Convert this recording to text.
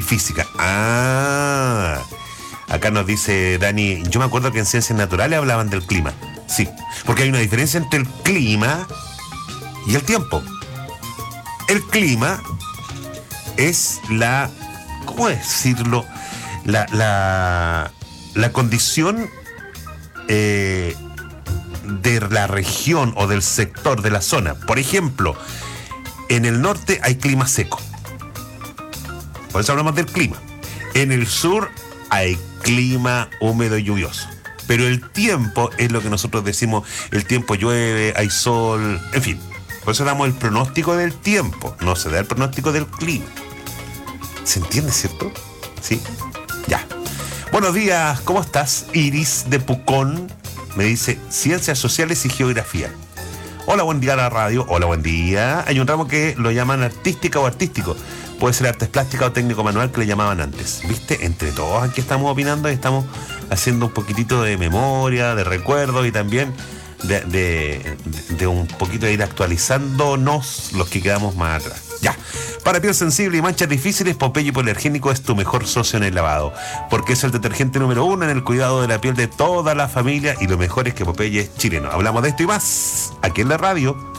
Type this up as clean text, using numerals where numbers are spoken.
física. Acá nos dice Dani, yo me acuerdo que en Ciencias Naturales hablaban del clima. Sí, porque hay una diferencia entre el clima y el tiempo. El clima es ¿cómo decirlo? La condición de la región o del sector, de la zona. Por ejemplo, en el norte hay clima seco. Por eso hablamos del clima. En el sur hay clima húmedo y lluvioso. Pero el tiempo es lo que nosotros decimos, el tiempo llueve, hay sol, en fin. Por eso damos el pronóstico del tiempo, no se da el pronóstico del clima. ¿Se entiende, cierto? Sí. Ya. Buenos días, ¿cómo estás? Iris de Pucón me dice Ciencias Sociales y Geografía. Hola, buen día a la radio. Hola, buen día. Hay un ramo que lo llaman artística o artístico. Puede ser artes plásticas o técnico manual, que le llamaban antes. ¿Viste? Entre todos aquí estamos opinando y estamos haciendo un poquitito de memoria, de recuerdo y también de un poquito de ir actualizándonos los que quedamos más atrás. Ya. Para piel sensible y manchas difíciles, Popeye Hipoalergénico es tu mejor socio en el lavado, porque es el detergente número 1 en el cuidado de la piel de toda la familia y lo mejor es que Popeye es chileno. Hablamos de esto y más aquí en la radio.